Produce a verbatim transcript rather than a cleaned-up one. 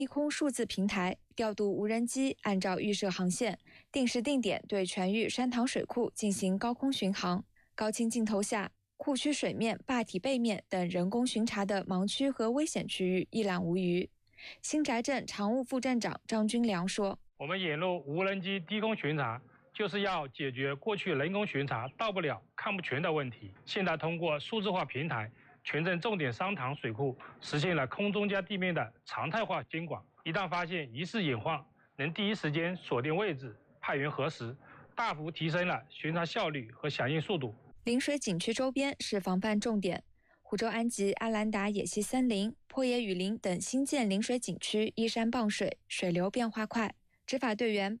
低空数字平台，调度无人机，按照预设航线，定时定点对全域山塘水库进行高空巡航。高清镜头下，库区水面、坝体背面等人工巡查的盲区和危险区域一览无余。新宅镇常务副镇长张军良说：“ 我们引入无人机低空巡查，就是要解决过去人工巡查到不了、看不全的问题。现在通过数字化平台，全镇重点山塘水库实现了空中加地面的常态化监管。一旦发现疑似隐患，能第一时间锁定位置，派员核实，大幅提升了巡查效率和响应速度。” 陵水景区周边是防范重点。湖州安吉阿兰达野溪森林、坡野雨林等新建陵水景区依山傍水，水流变化快。执法队员